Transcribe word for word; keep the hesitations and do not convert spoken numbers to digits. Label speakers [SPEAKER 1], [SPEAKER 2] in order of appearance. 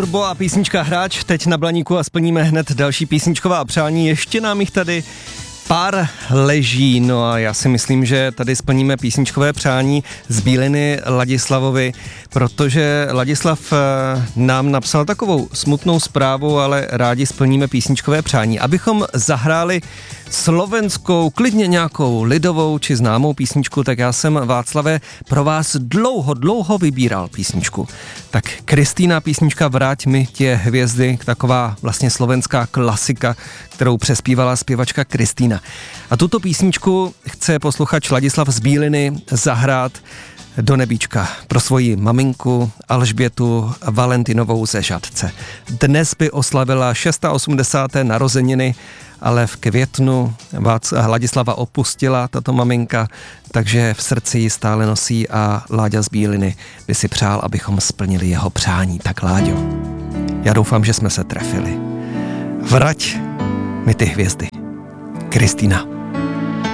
[SPEAKER 1] Turbo a písnička Hráč teď na Blaníku a splníme hned další písničková přání. Ještě nám jich tady pár leží, no a já si myslím, že tady splníme písničkové přání z Bíliny Ladislavovi, protože Ladislav nám napsal takovou smutnou zprávu, ale rádi splníme písničkové přání. Abychom zahráli slovenskou, klidně nějakou lidovou či známou písničku, tak já jsem, Václave, pro vás dlouho, dlouho vybíral písničku. Tak Kristýna písnička Vrať mi tě hvězdy, taková vlastně slovenská klasika, kterou přespívala zpěvačka Kristýna. A tuto písničku chce posluchač Ladislav z Bíliny zahrát do nebíčka pro svoji maminku Alžbětu Valentinovou ze Žatce. Dnes by oslavila osmdesáté šesté narozeniny, ale v květnu Ladislava opustila tato maminka, takže v srdci ji stále nosí a Láďa z Bíliny by si přál, abychom splnili jeho přání. Tak Láďo, já doufám, že jsme se trefili. Vrať mi ty hvězdy. Kristýna.